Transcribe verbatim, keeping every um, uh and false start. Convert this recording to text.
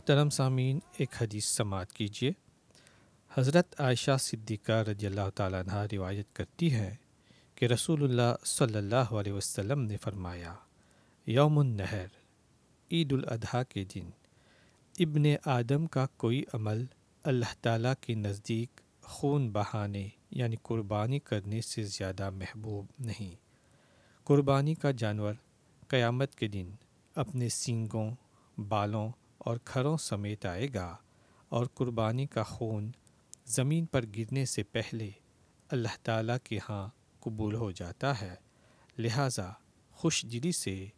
मोहतरम सामीन, एक हदीस समाअत कीजिए। हज़रत आयशा सिद्दीक़ा रज़ियल्लाहु ताला अन्हा रिवायत करती है कि रसूलुल्लाह सल्लल्लाहु अलैहि वसल्लम ने फरमाया, यौमुन नहर, ईद उल अधा के दिन इब्ने आदम का कोई अमल अल्लाह ताला के नज़दीक खून बहाने यानी कुर्बानी करने से ज़्यादा महबूब नहीं। कुर्बानी का जानवर क़यामत के दिन अपने सींगों, बालों और खरों समेत आएगा और कुर्बानी का खून ज़मीन पर गिरने से पहले अल्लाह ताला के यहाँ कबूल हो जाता है। लिहाजा खुशदिली से